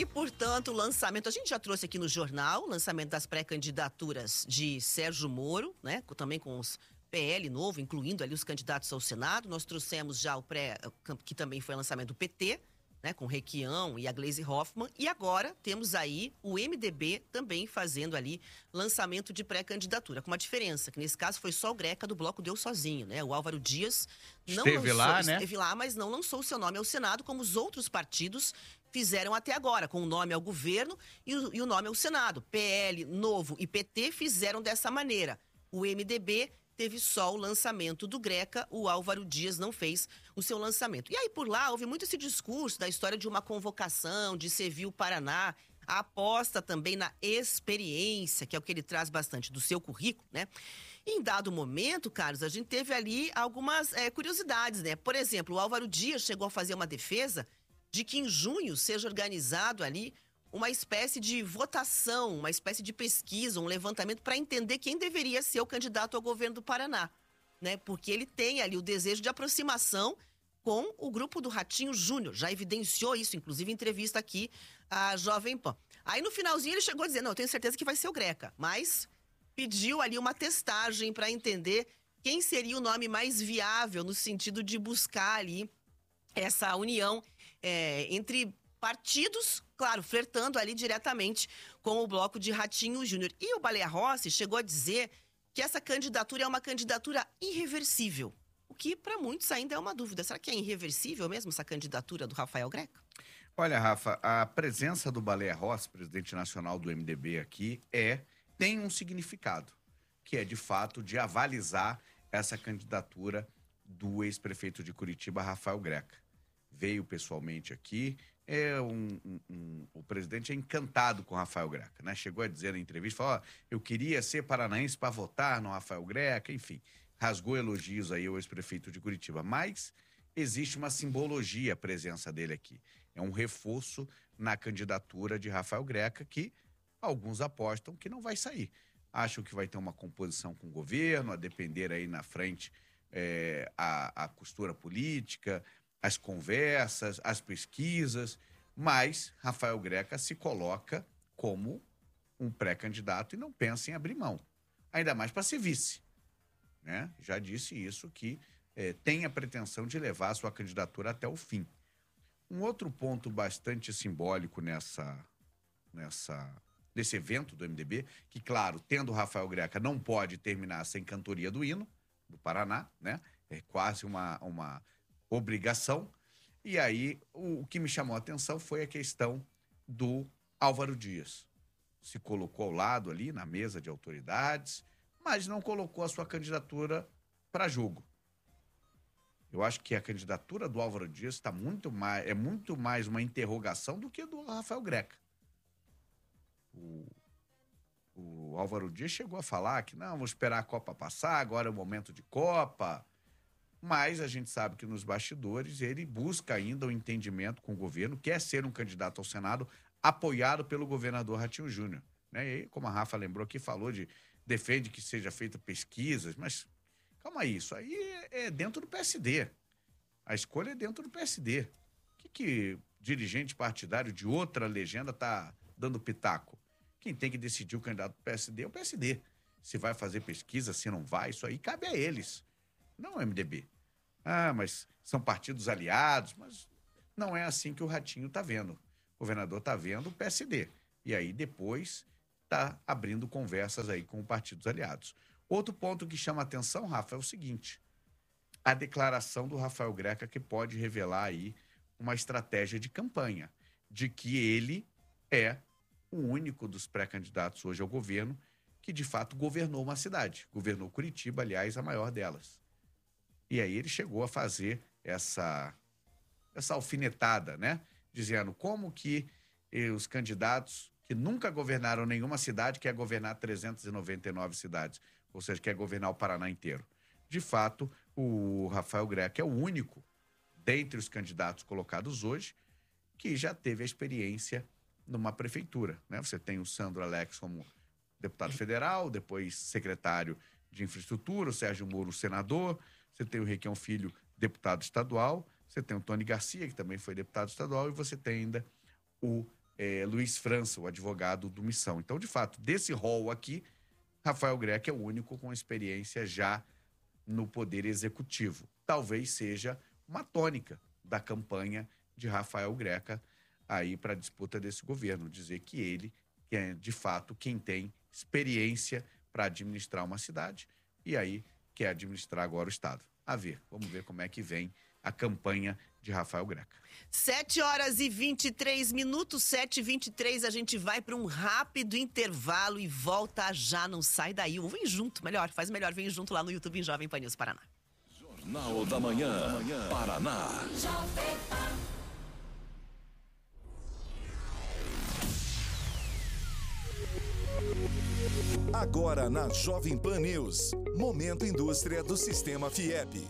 aí, portanto, o lançamento. A gente já trouxe aqui no jornal o lançamento das pré-candidaturas de Sérgio Moro, né? Também com os PL novo, incluindo ali os candidatos ao Senado. Nós trouxemos já o pré, que também foi o lançamento do PT, né? Com o Requião e a Gleisi Hoffmann. E agora temos aí o MDB também fazendo ali lançamento de pré-candidatura. Com uma diferença, que nesse caso foi só o Greca do Bloco Deu sozinho, né? O Álvaro Dias esteve lá, mas não lançou o seu nome ao Senado, como os outros partidos fizeram até agora, com o nome ao governo e o nome ao Senado. PL, Novo e PT fizeram dessa maneira. O MDB teve só o lançamento do Greca, o Álvaro Dias não fez o seu lançamento. E aí, por lá, houve muito esse discurso da história de uma convocação, de servir o Paraná, a aposta também na experiência, que é o que ele traz bastante do seu currículo, né? E em dado momento, Carlos, a gente teve ali algumas curiosidades, né? Por exemplo, o Álvaro Dias chegou a fazer uma defesa de que em junho seja organizado ali uma espécie de votação, uma espécie de pesquisa, um levantamento para entender quem deveria ser o candidato ao governo do Paraná, né? Porque ele tem ali o desejo de aproximação com o grupo do Ratinho Júnior. Já evidenciou isso, inclusive em entrevista aqui à Jovem Pan. Aí no finalzinho ele chegou a dizer, não, eu tenho certeza que vai ser o Greca, mas pediu ali uma testagem para entender quem seria o nome mais viável no sentido de buscar ali essa união entre partidos, claro, flertando ali diretamente com o bloco de Ratinho Júnior. E o Baleia Rossi chegou a dizer que essa candidatura é uma candidatura irreversível. O que para muitos ainda é uma dúvida. Será que é irreversível mesmo essa candidatura do Rafael Greca? Olha, Rafa, a presença do Baleia Rossi, presidente nacional do MDB aqui, tem um significado, que é de fato de avalizar essa candidatura do ex-prefeito de Curitiba, Rafael Greca. Veio pessoalmente aqui, o presidente é encantado com o Rafael Greca, né? Chegou a dizer na entrevista, falou, eu queria ser paranaense para votar no Rafael Greca, enfim, rasgou elogios aí ao ex-prefeito de Curitiba, mas existe uma simbologia a presença dele aqui, é um reforço na candidatura de Rafael Greca que alguns apostam que não vai sair, acham que vai ter uma composição com o governo, a depender aí na frente a costura política, as conversas, as pesquisas, mas Rafael Greca se coloca como um pré-candidato e não pensa em abrir mão, ainda mais para ser vice, né? Já disse isso, que tem a pretensão de levar a sua candidatura até o fim. Um outro ponto bastante simbólico nesse evento do MDB, que, claro, tendo o Rafael Greca, não pode terminar sem cantoria do hino do Paraná, né? É quase uma obrigação. E aí, o que me chamou a atenção foi a questão do Álvaro Dias. Se colocou ao lado ali, na mesa de autoridades, mas não colocou a sua candidatura para jogo. Eu acho que a candidatura do Álvaro Dias é muito mais uma interrogação do que do Rafael Greca. O Álvaro Dias chegou a falar que não, vamos esperar a Copa passar, agora é o momento de Copa. Mas a gente sabe que nos bastidores ele busca ainda o entendimento com o governo, quer ser um candidato ao Senado apoiado pelo governador Ratinho Júnior, né? E aí, como a Rafa lembrou aqui, defende que seja feita pesquisas, mas calma aí, isso aí é dentro do PSD. A escolha é dentro do PSD. O que dirigente partidário de outra legenda está dando pitaco? Quem tem que decidir o candidato do PSD é o PSD. Se vai fazer pesquisa, se não vai, isso aí cabe a eles, não ao MDB. Ah, mas são partidos aliados, mas não é assim que o Ratinho está vendo. O governador está vendo o PSD. E aí depois está abrindo conversas aí com partidos aliados. Outro ponto que chama atenção, Rafa, é o seguinte: a declaração do Rafael Greca, que pode revelar aí uma estratégia de campanha, de que ele é o único dos pré-candidatos hoje ao governo que de fato governou uma cidade. Governou Curitiba, aliás, a maior delas. E aí ele chegou a fazer essa alfinetada, né? Dizendo como que os candidatos que nunca governaram nenhuma cidade quer governar 399 cidades, ou seja, quer governar o Paraná inteiro. De fato, o Rafael Greca é o único dentre os candidatos colocados hoje que já teve a experiência numa prefeitura, né? Você tem o Sandro Alex como deputado federal, depois secretário de infraestrutura, o Sérgio Moro, senador, você tem o Requião Filho, deputado estadual, você tem o Tony Garcia, que também foi deputado estadual, e você tem ainda o Luiz França, o advogado do Missão. Então, de fato, desse rol aqui, Rafael Greca é o único com experiência já no Poder Executivo. Talvez seja uma tônica da campanha de Rafael Greca aí para a disputa desse governo, dizer que ele é, de fato, quem tem experiência para administrar uma cidade e aí quer administrar agora o Estado. Vamos ver como é que vem a campanha de Rafael Greca. 7h23, 7h23, a gente vai para um rápido intervalo e volta já, não sai daí. Ou vem junto, faz melhor, vem junto lá no YouTube em Jovem Pan News Paraná. Jornal da Manhã, Paraná. Agora na Jovem Pan News, Momento Indústria do Sistema FIEP.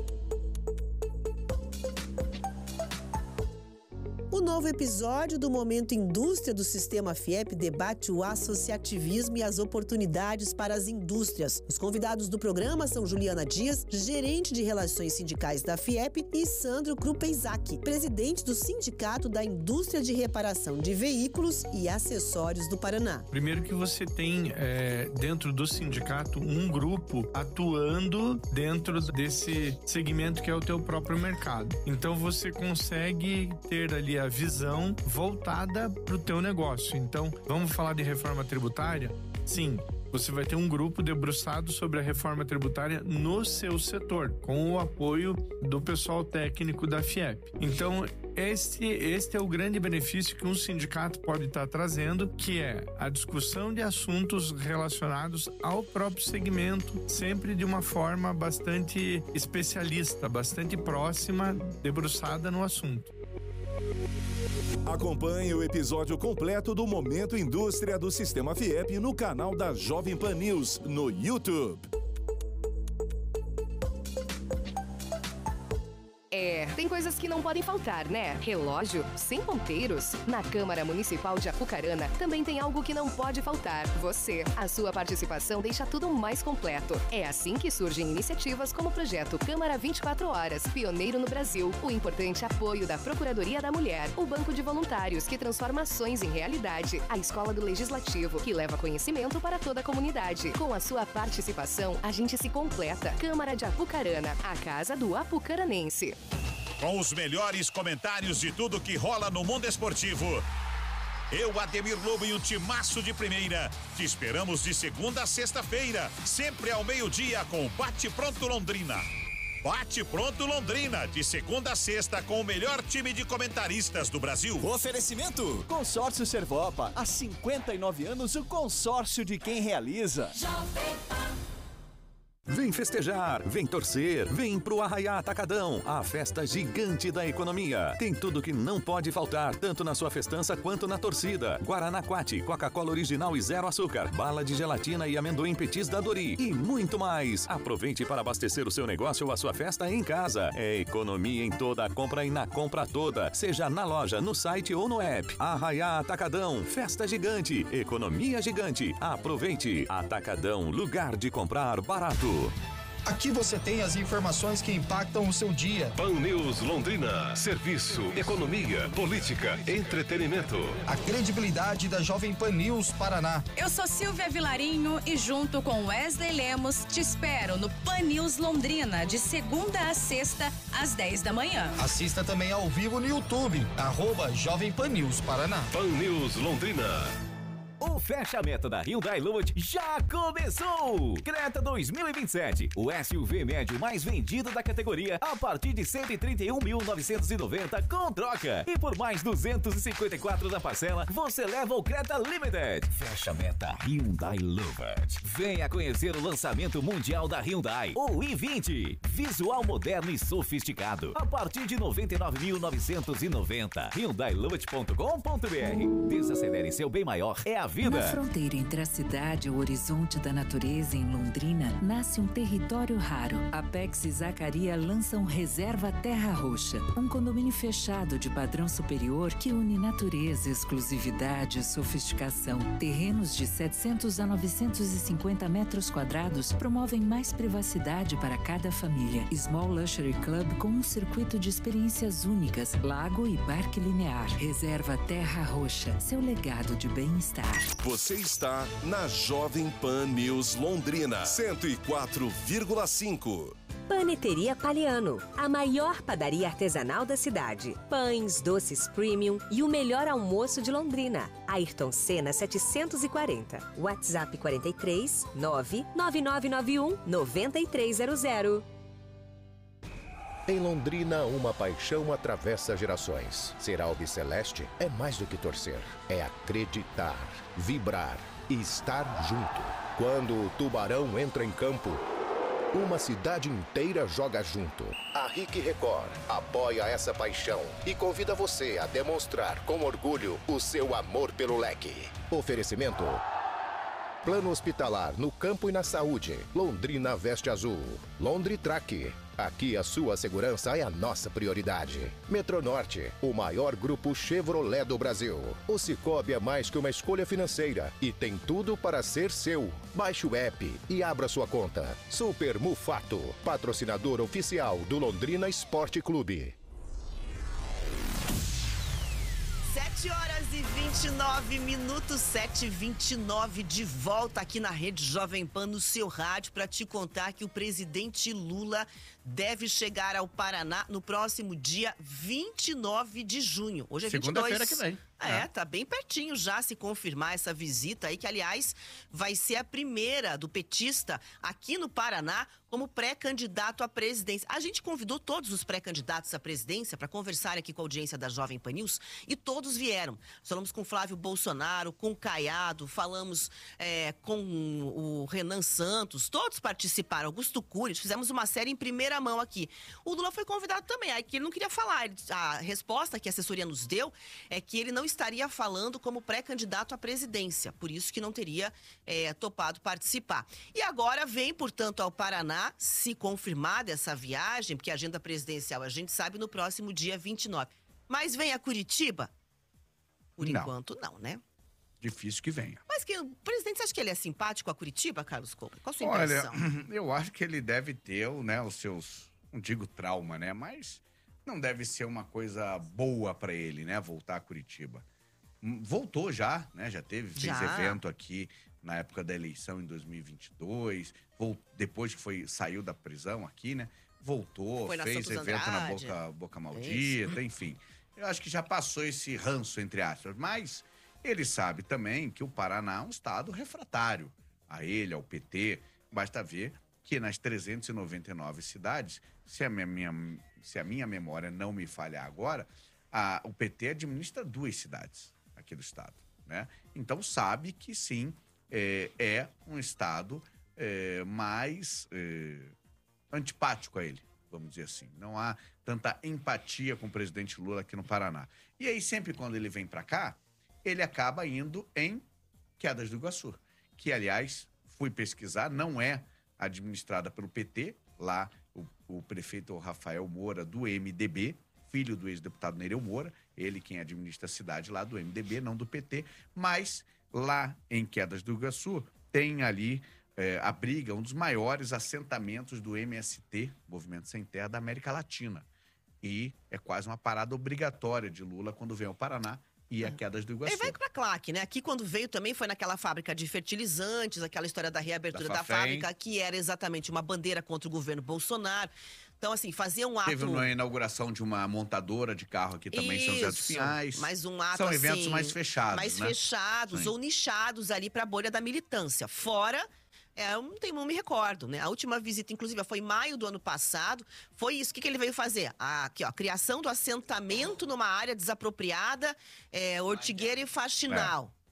O novo episódio do Momento Indústria do Sistema FIEP debate o associativismo e as oportunidades para as indústrias. Os convidados do programa são Juliana Dias, gerente de Relações Sindicais da FIEP, e Sandro Krupenzak, presidente do Sindicato da Indústria de Reparação de Veículos e Acessórios do Paraná. Primeiro que você tem dentro do sindicato um grupo atuando dentro desse segmento que é o teu próprio mercado. Então você consegue ter ali a visão voltada para o teu negócio. Então, vamos falar de reforma tributária? Sim, você vai ter um grupo debruçado sobre a reforma tributária no seu setor, com o apoio do pessoal técnico da FIEP. Então, este é o grande benefício que um sindicato pode estar trazendo, que é a discussão de assuntos relacionados ao próprio segmento, sempre de uma forma bastante especialista, bastante próxima, debruçada no assunto. Acompanhe o episódio completo do Momento Indústria do Sistema FIEP no canal da Jovem Pan News no YouTube. Tem coisas que não podem faltar, né? Relógio sem ponteiros. Na Câmara Municipal de Apucarana também tem algo que não pode faltar. Você. A sua participação deixa tudo mais completo. É assim que surgem iniciativas como o projeto Câmara 24 Horas, pioneiro no Brasil. O importante apoio da Procuradoria da Mulher. O Banco de Voluntários, que transforma ações em realidade. A Escola do Legislativo, que leva conhecimento para toda a comunidade. Com a sua participação, a gente se completa. Câmara de Apucarana, a casa do apucaranense. Com os melhores comentários de tudo que rola no mundo esportivo. Eu, Ademir Lobo e um timaço de primeira. Te esperamos de segunda a sexta-feira, sempre ao meio-dia com o Bate Pronto Londrina. Bate Pronto Londrina, de segunda a sexta com o melhor time de comentaristas do Brasil. Oferecimento: Consórcio Servopa. Há 59 anos, o consórcio de quem realiza. Vem festejar, vem torcer, vem pro Arraiá Atacadão, a festa gigante da economia. Tem tudo que não pode faltar, tanto na sua festança quanto na torcida. Guaraná Quati, Coca-Cola original e zero açúcar, bala de gelatina e amendoim petis da Dori e muito mais. Aproveite para abastecer o seu negócio ou a sua festa em casa. É economia em toda a compra e na compra toda, seja na loja, no site ou no app. Arraiá Atacadão, festa gigante, economia gigante. Aproveite. Atacadão, lugar de comprar barato. Aqui você tem as informações que impactam o seu dia. Pan News Londrina. Serviço, economia, política, entretenimento. A credibilidade da Jovem Pan News Paraná. Eu sou Silvia Vilarinho e junto com Wesley Lemos te espero no Pan News Londrina de segunda a sexta às 10 da manhã. Assista também ao vivo no YouTube, @Jovem Pan News Paraná. Pan News Londrina. O fechamento da Hyundai Lumet já começou! Creta 2027, o SUV médio mais vendido da categoria, a partir de 131.990 com troca. E por mais 254 na parcela, você leva o Creta Limited. Fechamento Hyundai Lumet. Venha conhecer o lançamento mundial da Hyundai, o i20. Visual moderno e sofisticado, a partir de 99.990. HyundaiLumet.com.br. Desacelere seu bem maior, é a vida. Na fronteira entre a cidade e o horizonte da natureza em Londrina, nasce um território raro. Apex e Zacaria lançam Reserva Terra Roxa, um condomínio fechado de padrão superior que une natureza, exclusividade e sofisticação. Terrenos de 700 a 950 metros quadrados promovem mais privacidade para cada família. Small Luxury Club com um circuito de experiências únicas, lago e parque linear. Reserva Terra Roxa, seu legado de bem-estar. Você está na Jovem Pan News Londrina, 104,5. Paneteria Paliano, a maior padaria artesanal da cidade. Pães, doces premium e o melhor almoço de Londrina. Ayrton Senna 740. WhatsApp 43 99991 9300. Em Londrina, uma paixão atravessa gerações. Ser albiceleste é mais do que torcer. É acreditar, vibrar e estar junto. Quando o Tubarão entra em campo, uma cidade inteira joga junto. A RIC Record apoia essa paixão e convida você a demonstrar com orgulho o seu amor pelo leque. Oferecimento: Plano Hospitalar no Campo e na Saúde. Londrina Veste Azul. Londritrack. Aqui a sua segurança é a nossa prioridade. Metronorte, o maior grupo Chevrolet do Brasil. O Cicobi é mais que uma escolha financeira e tem tudo para ser seu. Baixe o app e abra sua conta. Super Mufato, patrocinador oficial do Londrina Esporte Clube. 7h29, 7h29, de volta aqui na Rede Jovem Pan, no seu rádio, para te contar que o presidente Lula deve chegar ao Paraná no próximo dia 29 de junho. Hoje é 22. Segunda-feira que vem. Tá bem pertinho já, se confirmar essa visita aí, que aliás vai ser a primeira do petista aqui no Paraná como pré-candidato à presidência. A gente convidou todos os pré-candidatos à presidência para conversar aqui com a audiência da Jovem Pan News e todos vieram. Falamos com Flávio Bolsonaro, com Caiado, falamos com o Renan Santos, todos participaram, Augusto Cury, fizemos uma série em primeira mão aqui. O Lula foi convidado também, aí que ele não queria falar. A resposta que a assessoria nos deu é que ele não estaria falando como pré-candidato à presidência, por isso que não teria topado participar. E agora vem, portanto, ao Paraná, se confirmada essa viagem, porque a agenda presidencial a gente sabe no próximo dia 29. Mas vem a Curitiba? Por enquanto não, né? Difícil que venha. Mas o presidente, você acha que ele é simpático a Curitiba, Carlos Cobra? Qual a sua impressão? Olha, eu acho que ele deve ter, os seus, não digo trauma, né? Mas não deve ser uma coisa boa pra ele, né? Voltar a Curitiba. Voltou já, né? Já fez evento aqui na época da eleição em 2022. Depois que saiu da prisão aqui, né? Voltou, fez evento na Boca Maldita, enfim. Eu acho que já passou esse ranço, entre aspas. Mas ele sabe também que o Paraná é um estado refratário a ele, ao PT. Basta ver que nas 399 cidades, se a minha memória não me falhar agora, o PT administra 2 cidades aqui do estado, né? Então sabe que sim, é um estado mais antipático a ele, vamos dizer assim. Não há tanta empatia com o presidente Lula aqui no Paraná. E aí sempre quando ele vem para cá, ele acaba indo em Quedas do Iguaçu, que aliás, fui pesquisar, não é administrada pelo PT, lá o prefeito Rafael Moura, do MDB, filho do ex-deputado Nereu Moura, ele quem administra a cidade lá do MDB, não do PT, mas lá em Quedas do Iguaçu tem ali abriga um dos maiores assentamentos do MST, Movimento Sem Terra, da América Latina. E é quase uma parada obrigatória de Lula quando vem ao Paraná e a Quedas do Iguaçu. Ele vai pra Claque, né? Aqui quando veio também foi naquela fábrica de fertilizantes, aquela história da reabertura da fábrica, que era exatamente uma bandeira contra o governo Bolsonaro. Então, assim, fazer um ato... Teve uma inauguração de uma montadora de carro aqui também em São José dos Pinhais. Mas um ato, são eventos mais fechados, mais fechados ou nichados ali pra bolha da militância. Fora... não me recordo, né? A última visita, inclusive, foi em maio do ano passado. Foi isso. O que ele veio fazer? Aqui, ó, criação do assentamento numa área desapropriada, Ortigueira e Faxinal.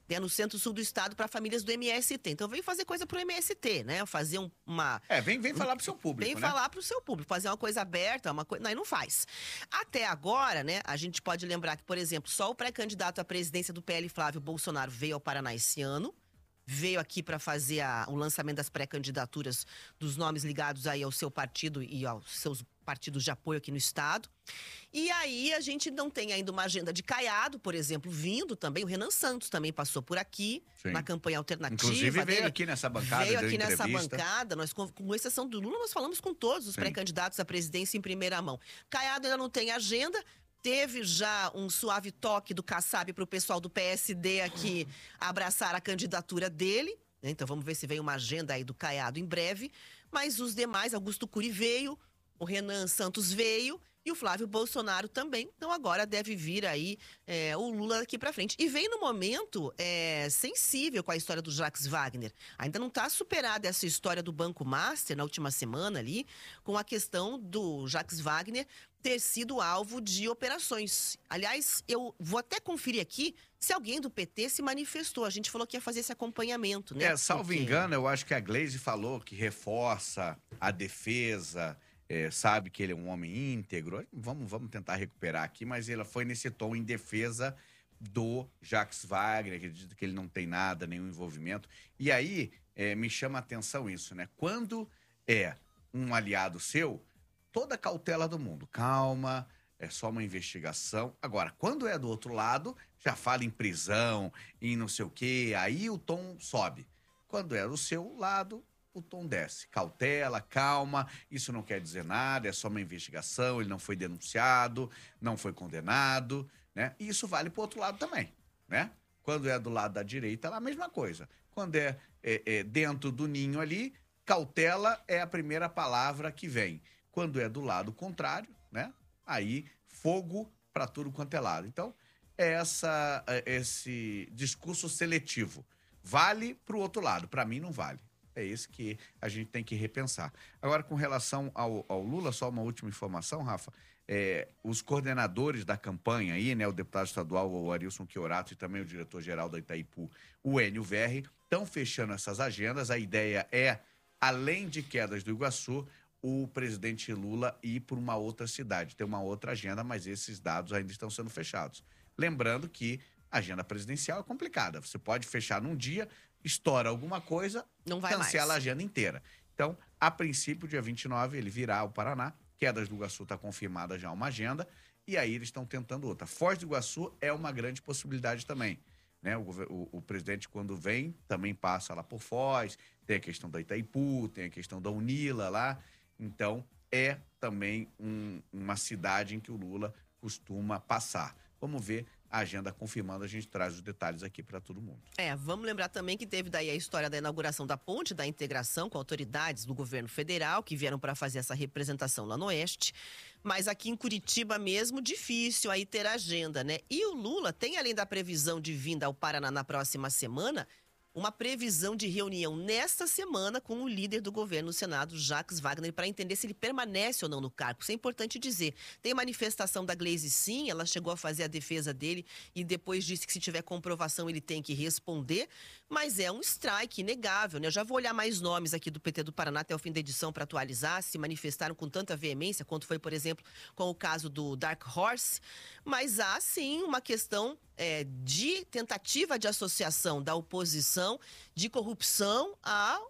no centro-sul do estado para famílias do MST. Então vem fazer coisa pro MST, né? Fazer uma... Vem falar pro seu público, Vem né? falar pro seu público, fazer uma coisa aberta, uma coisa... Não, e não faz. Até agora, né, a gente pode lembrar que, por exemplo, só o pré-candidato à presidência do PL, Flávio Bolsonaro, veio ao Paraná esse ano. Veio aqui para fazer o lançamento das pré-candidaturas dos nomes ligados aí ao seu partido e aos seus partidos de apoio aqui no estado. E aí a gente não tem ainda uma agenda de Caiado, por exemplo, vindo também. O Renan Santos também passou por aqui, na campanha alternativa. Inclusive veio aqui nessa bancada, Veio deu aqui nessa entrevista. bancada. Nós, com exceção do Lula, nós falamos com todos os pré-candidatos à presidência em primeira mão. Caiado ainda não tem agenda. Teve já um suave toque do Kassab para o pessoal do PSD aqui abraçar a candidatura dele. Então vamos ver se vem uma agenda aí do Caiado em breve. Mas os demais, Augusto Cury veio, o Renan Santos veio e o Flávio Bolsonaro também. Então agora deve vir aí o Lula daqui para frente. E vem no momento sensível com a história do Jacques Wagner. Ainda não está superada essa história do Banco Master na última semana ali, com a questão do Jacques Wagner ter sido alvo de operações. Aliás, eu vou até conferir aqui se alguém do PT se manifestou. A gente falou que ia fazer esse acompanhamento, né? Salvo engano, eu acho que a Gleisi falou que reforça a defesa, sabe que ele é um homem íntegro. Vamos tentar recuperar aqui, mas ela foi nesse tom em defesa do Jacques Wagner, acredito que ele não tem nada, nenhum envolvimento. E aí, me chama a atenção isso, né? Quando é um aliado seu, toda a cautela do mundo. Calma, é só uma investigação. Agora, quando é do outro lado, já fala em prisão, em não sei o quê, aí o tom sobe. Quando é do seu lado, o tom desce. Cautela, calma, isso não quer dizer nada, é só uma investigação, ele não foi denunciado, não foi condenado, né? E isso vale pro outro lado também, né? Quando é do lado da direita, é a mesma coisa. Quando é dentro do ninho ali, cautela é a primeira palavra que vem. Quando é do lado contrário, né? Aí, fogo para tudo quanto é lado. Então, esse discurso seletivo vale para o outro lado. Para mim, não vale. É esse que a gente tem que repensar. Agora, com relação ao Lula, só uma última informação, Rafa. Os coordenadores da campanha aí, né? O deputado estadual, o Arilson Chiorato, e também o diretor-geral da Itaipu, o Enio Verri, estão fechando essas agendas. A ideia é, além de Quedas do Iguaçu, o presidente Lula ir por uma outra cidade, ter uma outra agenda, mas esses dados ainda estão sendo fechados. Lembrando que a agenda presidencial é complicada. Você pode fechar num dia, estoura alguma coisa, não vai cancela mais. a agenda inteira. Então, a princípio, dia 29, ele virá ao Paraná. Quedas do Iguaçu está confirmada já uma agenda, e aí eles estão tentando outra. Foz do Iguaçu é uma grande possibilidade também, né? O presidente, quando vem, também passa lá por Foz, tem a questão da Itaipu, tem a questão da Unila lá. Então, é também uma cidade em que o Lula costuma passar. Vamos ver a agenda confirmando, a gente traz os detalhes aqui para todo mundo. Vamos lembrar também que teve daí a história da inauguração da ponte da integração com autoridades do governo federal que vieram para fazer essa representação lá no Oeste. Mas aqui em Curitiba mesmo, difícil aí ter agenda, né? E o Lula tem, além da previsão de vinda ao Paraná na próxima semana, uma previsão de reunião nesta semana com o líder do governo no Senado, Jacques Wagner, para entender se ele permanece ou não no cargo. Isso é importante dizer. Tem manifestação da Gleisi, sim, ela chegou a fazer a defesa dele e depois disse que se tiver comprovação ele tem que responder, mas é um strike inegável, né? Eu já vou olhar mais nomes aqui do PT do Paraná até o fim da edição para atualizar, se manifestaram com tanta veemência quanto foi, por exemplo, com o caso do Dark Horse, mas há sim uma questão de tentativa de associação da oposição de corrupção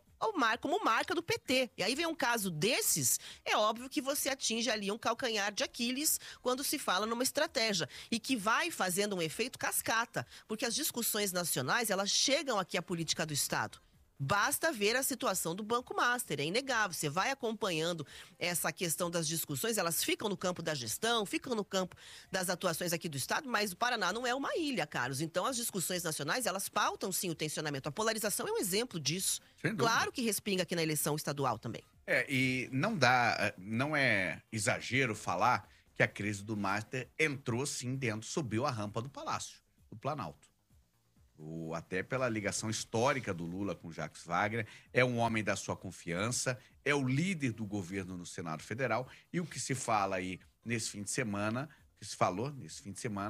como marca do PT. E aí vem um caso desses, é óbvio que você atinge ali um calcanhar de Aquiles quando se fala numa estratégia e que vai fazendo um efeito cascata, porque as discussões nacionais, elas chegam aqui à política do Estado. Basta ver a situação do Banco Master, é inegável. Você vai acompanhando essa questão das discussões, elas ficam no campo da gestão, ficam no campo das atuações aqui do Estado, mas o Paraná não é uma ilha, Carlos. Então, as discussões nacionais, elas pautam sim o tensionamento. A polarização é um exemplo disso. Claro que respinga aqui na eleição estadual também. E não é exagero falar que a crise do Master entrou sim dentro, subiu a rampa do Palácio, do Planalto. Até pela ligação histórica do Lula com Jacques Wagner, é um homem da sua confiança, é o líder do governo no Senado Federal, e o que se fala aí nesse fim de semana,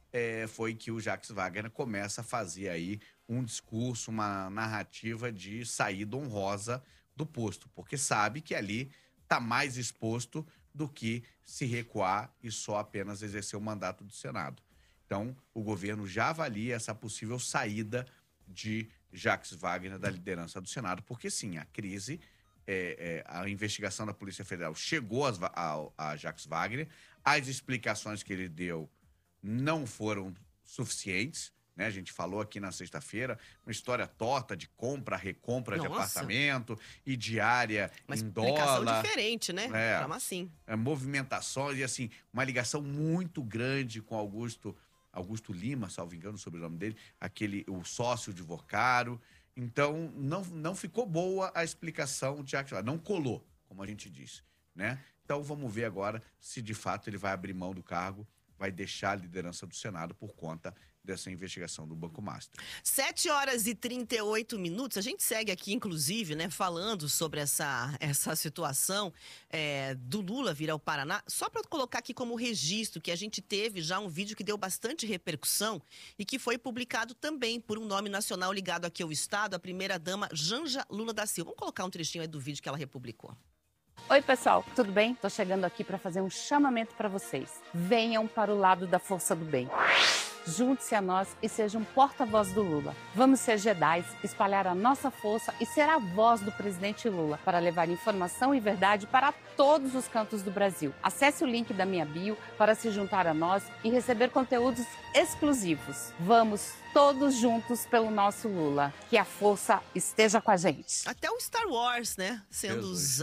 foi que o Jacques Wagner começa a fazer aí um discurso, uma narrativa de saída honrosa do posto, porque sabe que ali está mais exposto do que se recuar e só apenas exercer o mandato do Senado. Então, o governo já avalia essa possível saída de Jacques Wagner da liderança do Senado, porque sim, a crise, a investigação da Polícia Federal chegou a Jacques Wagner, as explicações que ele deu não foram suficientes, né? A gente falou aqui na sexta-feira, uma história torta de compra, recompra de apartamento e diária em dólar. Uma explicação diferente, né? Chama assim. Movimentações e, assim, uma ligação muito grande com Augusto Lima, salvo engano, o sobrenome dele, o sócio de Vocaro. Então, não ficou boa a explicação de Jacques Wagner, não colou, como a gente diz, né? Então, vamos ver agora se, de fato, ele vai abrir mão do cargo, vai deixar a liderança do Senado por conta dessa investigação do Banco Master. 7h38. A gente segue aqui, inclusive, né, falando sobre essa situação do Lula vir ao Paraná. Só para colocar aqui como registro que a gente teve já um vídeo que deu bastante repercussão e que foi publicado também por um nome nacional ligado aqui ao Estado, a primeira-dama Janja Lula da Silva. Vamos colocar um trechinho aí do vídeo que ela republicou. Oi, pessoal, tudo bem? Tô chegando aqui para fazer um chamamento para vocês. Venham para o lado da força do bem. Junte-se a nós e seja um porta-voz do Lula. Vamos ser Jedis, espalhar a nossa força e ser a voz do presidente Lula para levar informação e verdade para todos os cantos do Brasil. Acesse o link da minha bio para se juntar a nós e receber conteúdos exclusivos. Vamos todos juntos pelo nosso Lula. Que a força esteja com a gente. Até o Star Wars, né? Sendo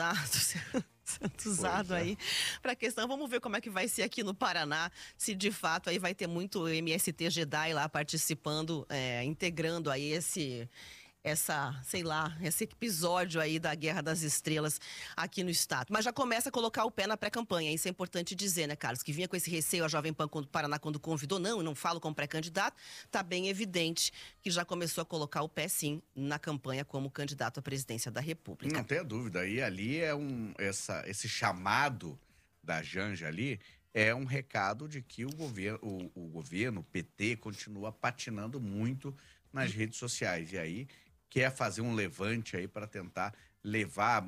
usado aí para a questão. Vamos ver como é que vai ser aqui no Paraná, se de fato aí vai ter muito MST Jedi lá participando, integrando aí esse episódio aí da Guerra das Estrelas aqui no estado. Mas já começa a colocar o pé na pré-campanha, isso é importante dizer, né, Carlos? Que vinha com esse receio a Jovem Pan do Paraná quando convidou, eu não falo como pré-candidato, tá bem evidente que já começou a colocar o pé, sim, na campanha como candidato à presidência da República. Não tenha dúvida, e ali esse chamado da Janja ali é um recado de que o governo, o PT, continua patinando muito nas redes sociais, e aí quer fazer um levante aí para tentar levar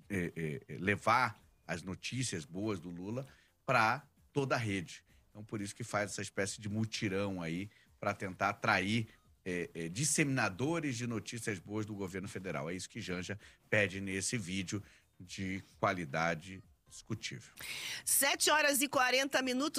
as notícias boas do Lula para toda a rede. Então, por isso que faz essa espécie de mutirão aí para tentar atrair disseminadores de notícias boas do governo federal. É isso que Janja pede nesse vídeo de qualidade discutível. 7h40,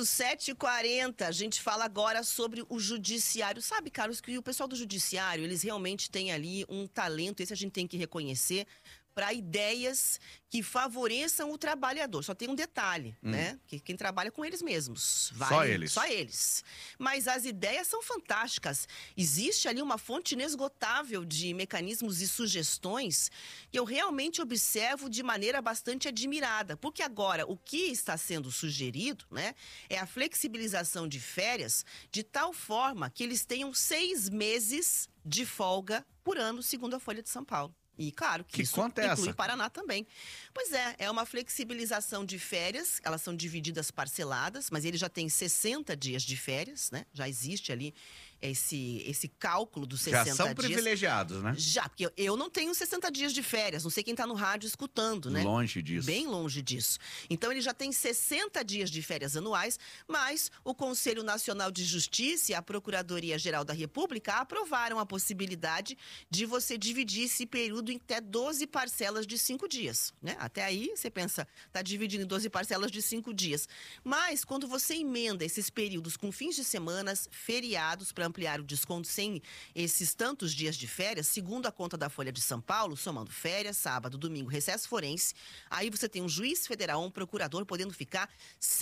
7h40. A gente fala agora sobre o judiciário. Sabe, Carlos, que o pessoal do judiciário, eles realmente têm ali um talento, esse a gente tem que reconhecer, para ideias que favoreçam o trabalhador. Só tem um detalhe, né? Que quem trabalha com eles mesmos. Só eles. Mas as ideias são fantásticas. Existe ali uma fonte inesgotável de mecanismos e sugestões que eu realmente observo de maneira bastante admirada. Porque agora, o que está sendo sugerido, né? É a flexibilização de férias de tal forma que eles tenham 6 meses de folga por ano, segundo a Folha de São Paulo. E claro que isso inclui Paraná também. Pois é uma flexibilização de férias, elas são divididas parceladas, mas ele já tem 60 dias de férias, né? Já existe ali esse cálculo dos 60 dias. Já são privilegiados, né? Já, porque eu não tenho 60 dias de férias, não sei quem tá no rádio escutando, né? Longe disso. Bem longe disso. Então ele já tem 60 dias de férias anuais, mas o Conselho Nacional de Justiça e a Procuradoria-Geral da República aprovaram a possibilidade de você dividir esse período em até 12 parcelas de 5 dias, né? Até aí, você pensa, tá dividindo em 12 parcelas de 5 dias. Mas, quando você emenda esses períodos com fins de semanas, feriados, para ampliar o desconto sem esses tantos dias de férias, segundo a conta da Folha de São Paulo, somando férias, sábado, domingo, recesso forense, aí você tem um juiz federal, um procurador, podendo ficar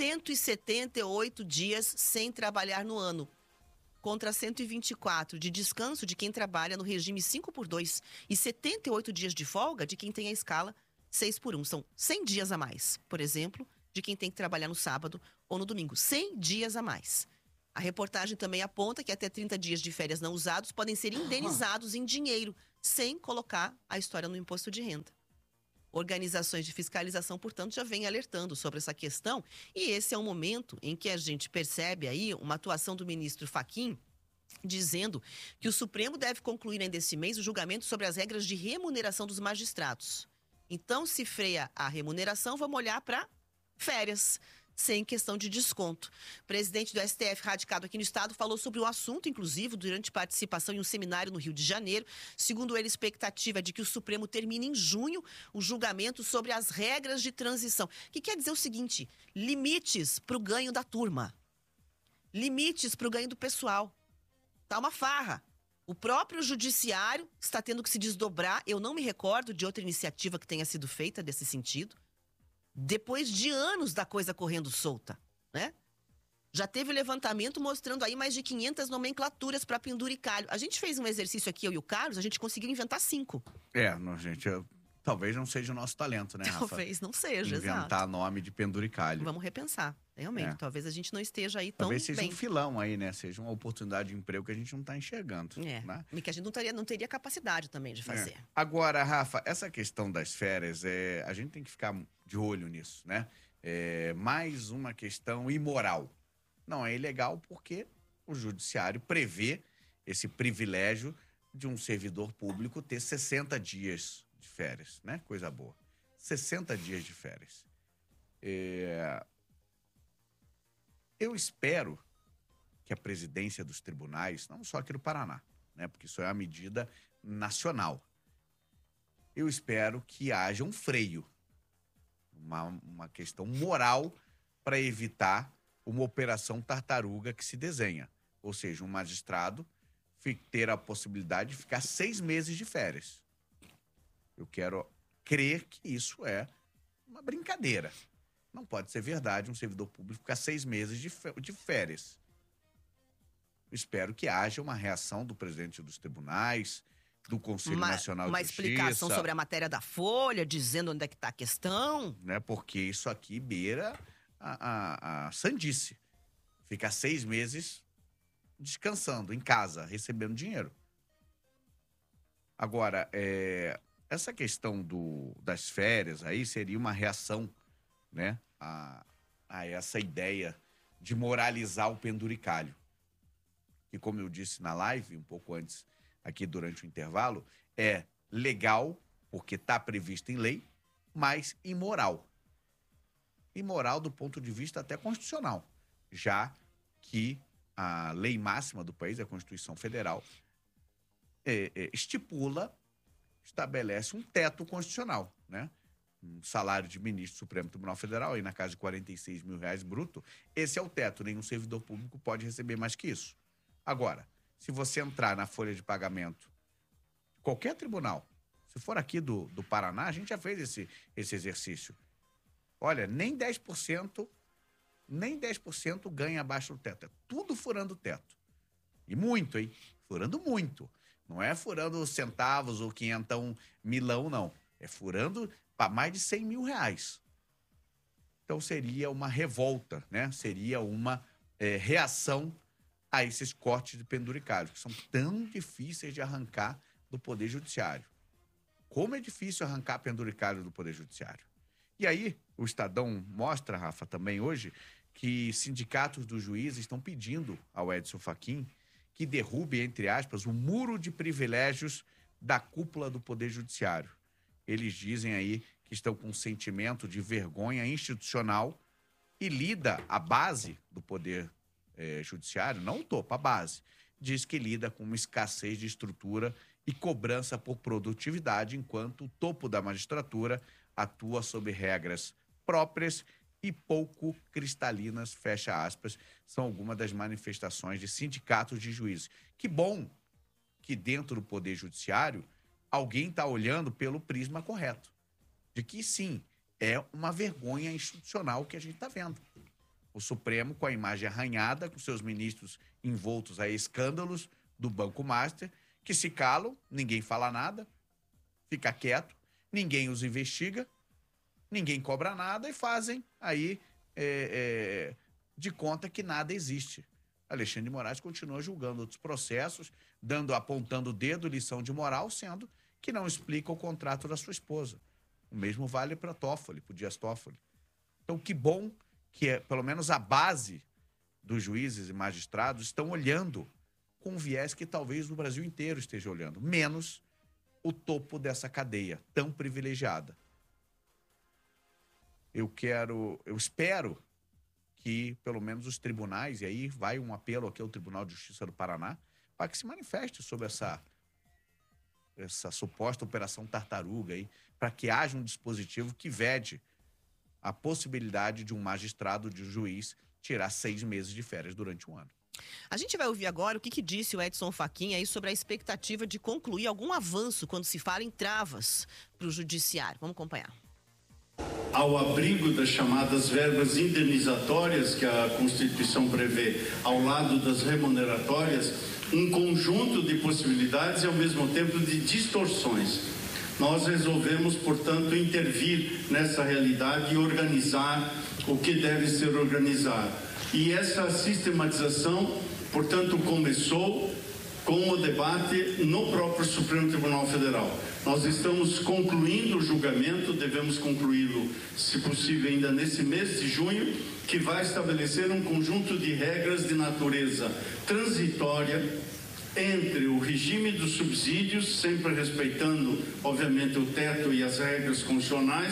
178 dias sem trabalhar no ano, contra 124 de descanso de quem trabalha no regime 5x2 e 78 dias de folga de quem tem a escala 6x1. São 100 dias a mais, por exemplo, de quem tem que trabalhar no sábado ou no domingo. 100 dias a mais. A reportagem também aponta que até 30 dias de férias não usados podem ser indenizados em dinheiro, sem colocar a história no imposto de renda. Organizações de fiscalização, portanto, já vêm alertando sobre essa questão. E esse é um momento em que a gente percebe aí uma atuação do ministro Fachin, dizendo que o Supremo deve concluir ainda esse mês o julgamento sobre as regras de remuneração dos magistrados. Então, se freia a remuneração, vamos olhar para férias, sem questão de desconto. O presidente do STF, radicado aqui no estado, falou sobre o assunto, inclusive, durante participação em um seminário no Rio de Janeiro. Segundo ele, a expectativa é de que o Supremo termine em junho o julgamento sobre as regras de transição. O que quer dizer o seguinte: limites para o ganho da turma. Limites para o ganho do pessoal. Tá uma farra. O próprio judiciário está tendo que se desdobrar. Eu não me recordo de outra iniciativa que tenha sido feita desse sentido. Depois de anos da coisa correndo solta, né? Já teve levantamento mostrando aí mais de 500 nomenclaturas para penduricalho. A gente fez um exercício aqui, eu e o Carlos, a gente conseguiu inventar 5. Gente, talvez não seja o nosso talento, né, Rafa? Talvez não seja, Inventar exato. nome de penduricalho. Vamos repensar, realmente. Talvez a gente não esteja aí tão Talvez seja bem. um filão aí, né? Seja uma oportunidade de emprego que a gente não está enxergando. Né? E que a gente não teria capacidade também de fazer. Agora, Rafa, essa questão das férias, a gente tem que ficar de olho nisso, né? Mais uma questão imoral. Não é ilegal porque o judiciário prevê esse privilégio de um servidor público ter 60 dias de férias, né? Coisa boa. 60 dias de férias. Eu espero que a presidência dos tribunais, não só aqui no Paraná, né? Porque isso é uma medida nacional. Eu espero que haja um freio, uma questão moral para evitar uma operação tartaruga que se desenha. Ou seja, um magistrado ter a possibilidade de ficar 6 meses de férias. Eu quero crer que isso é uma brincadeira. Não pode ser verdade um servidor público ficar 6 meses de férias. Eu espero que haja uma reação do presidente dos tribunais, do Conselho Nacional de Justiça. Uma explicação sobre a matéria da Folha, dizendo onde é que está a questão. Né? Porque isso aqui beira a sandice. Ficar 6 meses descansando em casa, recebendo dinheiro. Agora, essa questão das férias aí seria uma reação, né, a essa ideia de moralizar o penduricalho. Que, como eu disse na live, um pouco antes, aqui durante o intervalo, é legal, porque está previsto em lei, mas imoral. Imoral do ponto de vista até constitucional, já que a lei máxima do país, a Constituição Federal, estabelece um teto constitucional, né? Um salário de ministro do Supremo Tribunal Federal, aí na casa de R$46 mil bruto, esse é o teto, nenhum servidor público pode receber mais que isso. Agora, se você entrar na folha de pagamento, qualquer tribunal, se for aqui do Paraná, a gente já fez esse exercício. Olha, nem 10% ganha abaixo do teto. É tudo furando o teto. E muito, hein? Furando muito. Não é furando centavos ou 500 milão, não. É furando para mais de R$100 mil. Então seria uma revolta, né? Seria uma reação a esses cortes de penduricalho, que são tão difíceis de arrancar do Poder Judiciário. Como é difícil arrancar penduricalho do Poder Judiciário. E aí, o Estadão mostra, Rafa, também hoje, que sindicatos dos juízes estão pedindo ao Edson Fachin que derrube, entre aspas, o muro de privilégios da cúpula do Poder Judiciário. Eles dizem aí que estão com um sentimento de vergonha institucional e lida a base do Poder Judiciário, não o topo, a base, diz que lida com uma escassez de estrutura e cobrança por produtividade, enquanto o topo da magistratura atua sob regras próprias e pouco cristalinas, fecha aspas, são algumas das manifestações de sindicatos de juízes. Que bom que dentro do Poder Judiciário alguém está olhando pelo prisma correto, de que sim, é uma vergonha institucional que a gente está vendo. O Supremo com a imagem arranhada, com seus ministros envoltos a escândalos do Banco Master, que se calam, ninguém fala nada, fica quieto, ninguém os investiga, ninguém cobra nada e fazem aí de conta que nada existe. Alexandre de Moraes continua julgando outros processos, apontando o dedo, lição de moral, sendo que não explica o contrato da sua esposa. O mesmo vale para Toffoli, para o Dias Toffoli. Então, que bom que pelo menos a base dos juízes e magistrados estão olhando com um viés que talvez o Brasil inteiro esteja olhando, menos o topo dessa cadeia tão privilegiada. Eu espero que pelo menos os tribunais, e aí vai um apelo aqui ao Tribunal de Justiça do Paraná, para que se manifeste sobre essa suposta operação tartaruga aí, para que haja um dispositivo que vede a possibilidade de um magistrado, de um juiz, tirar 6 meses de férias durante um ano. A gente vai ouvir agora o que disse o Edson Fachin aí sobre a expectativa de concluir algum avanço quando se fala em travas para o judiciário. Vamos acompanhar. Ao abrigo das chamadas verbas indenizatórias que a Constituição prevê, ao lado das remuneratórias, um conjunto de possibilidades e, ao mesmo tempo, de distorções. Nós resolvemos, portanto, intervir nessa realidade e organizar o que deve ser organizado. E essa sistematização, portanto, começou com o debate no próprio Supremo Tribunal Federal. Nós estamos concluindo o julgamento, devemos concluí-lo, se possível, ainda nesse mês de junho, que vai estabelecer um conjunto de regras de natureza transitória entre o regime dos subsídios, sempre respeitando, obviamente, o teto e as regras constitucionais,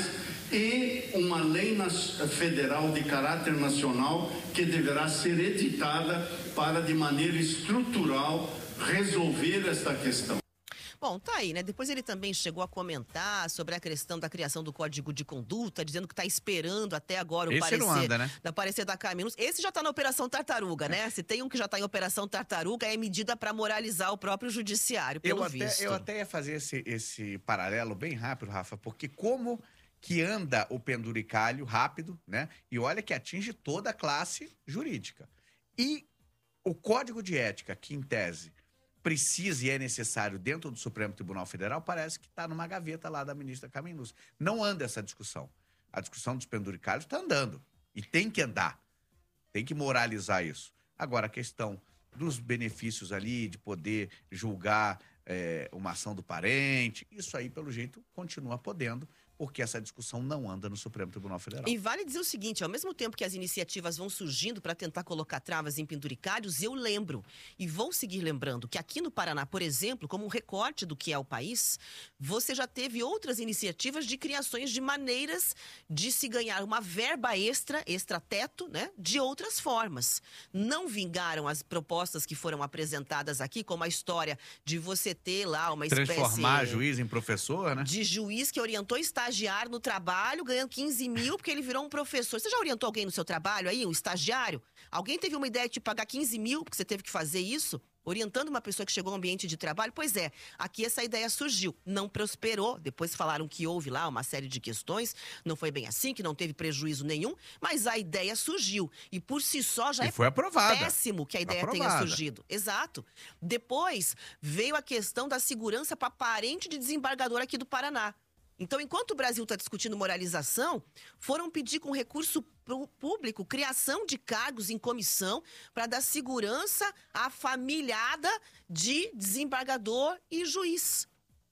e uma lei federal de caráter nacional que deverá ser editada para, de maneira estrutural, resolver esta questão. Bom, tá aí, né? Depois ele também chegou a comentar sobre a questão da criação do Código de Conduta, dizendo que está esperando até agora o parecer, não anda, né? da parecer da Caminos. Esse já está na Operação Tartaruga, né? Se tem um que já está em Operação Tartaruga, é medida para moralizar o próprio judiciário, pelo visto. Eu até ia fazer esse paralelo bem rápido, Rafa, porque como que anda o penduricalho rápido, né? E olha que atinge toda a classe jurídica. E o Código de Ética, que em tese precisa e é necessário dentro do Supremo Tribunal Federal, parece que está numa gaveta lá da ministra Caminos. Não anda essa discussão. A discussão dos penduricalhos está andando. E tem que andar. Tem que moralizar isso. Agora, a questão dos benefícios ali, de poder julgar uma ação do parente, isso aí, pelo jeito, continua podendo, porque essa discussão não anda no Supremo Tribunal Federal. E vale dizer o seguinte, ao mesmo tempo que as iniciativas vão surgindo para tentar colocar travas em penduricalhos, eu lembro, e vou seguir lembrando, que aqui no Paraná, por exemplo, como um recorte do que é o país, você já teve outras iniciativas de criações de maneiras de se ganhar uma verba extra-teto, né, de outras formas. Não vingaram as propostas que foram apresentadas aqui, como a história de você ter lá uma espécie... Transformar juiz em professor, né? De juiz que orientou estagiário no trabalho, ganhando 15 mil, porque ele virou um professor. Você já orientou alguém no seu trabalho aí, um estagiário? Alguém teve uma ideia de te pagar 15 mil, porque você teve que fazer isso? Orientando uma pessoa que chegou ao ambiente de trabalho? Pois é, aqui essa ideia surgiu, não prosperou. Depois falaram que houve lá uma série de questões, não foi bem assim, que não teve prejuízo nenhum, mas a ideia surgiu. E por si só já foi aprovada. Péssimo que a ideia tenha surgido. Exato. Depois veio a questão da segurança para parente de desembargador aqui do Paraná. Então, enquanto o Brasil está discutindo moralização, foram pedir com recurso público criação de cargos em comissão para dar segurança à familhada de desembargador e juiz.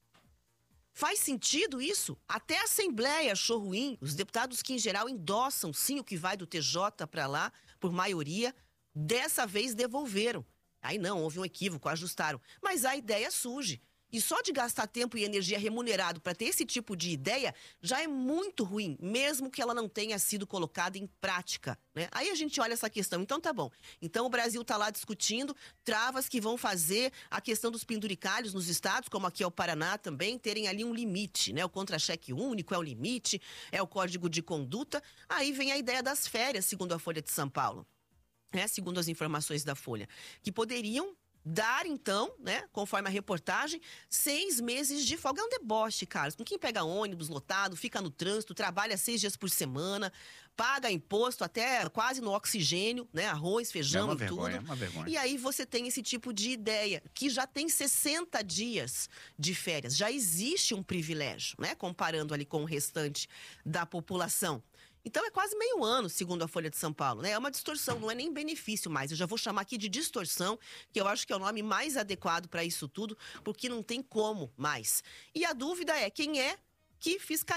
Faz sentido isso? Até a Assembleia achou ruim. Os deputados que, em geral, endossam sim o que vai do TJ para lá, por maioria, dessa vez devolveram. Aí não, houve um equívoco, ajustaram. Mas a ideia surge. E só de gastar tempo e energia remunerado para ter esse tipo de ideia já é muito ruim, mesmo que ela não tenha sido colocada em prática, né? Aí a gente olha essa questão, então tá bom. Então o Brasil tá lá discutindo travas que vão fazer a questão dos penduricalhos nos estados, como aqui é o Paraná também, terem ali um limite, né? O contra-cheque único é o limite, é o código de conduta. Aí vem a ideia das férias, segundo a Folha de São Paulo, né? Segundo as informações da Folha, que poderiam dar, então, né, conforme a reportagem, 6 meses de folga. É um deboche, Carlos. Com quem pega ônibus lotado, fica no trânsito, trabalha 6 dias por semana, paga imposto até quase no oxigênio, né, arroz, feijão e tudo. É uma vergonha. E aí você tem esse tipo de ideia, que já tem 60 dias de férias. Já existe um privilégio, né, comparando ali com o restante da população. Então é quase meio ano, segundo a Folha de São Paulo, né? É uma distorção, não é nem benefício mais. Eu já vou chamar aqui de distorção, que eu acho que é o nome mais adequado para isso tudo, porque não tem como mais. E a dúvida é quem é que fiscaliza